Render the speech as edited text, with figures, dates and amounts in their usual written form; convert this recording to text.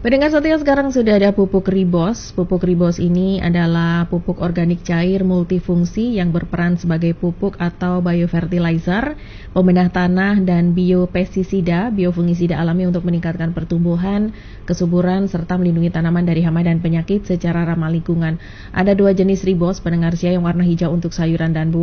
Pendengar setia, sekarang sudah ada pupuk Ribos. Pupuk Ribos ini adalah pupuk organik cair multifungsi yang berperan sebagai pupuk atau biofertilizer, pembenah tanah, dan biopestisida, biofungisida alami untuk meningkatkan pertumbuhan, kesuburan, serta melindungi tanaman dari hama dan penyakit secara ramah lingkungan. Ada 2 jenis Ribos, pendengar setia, yang warna hijau untuk sayuran dan buah.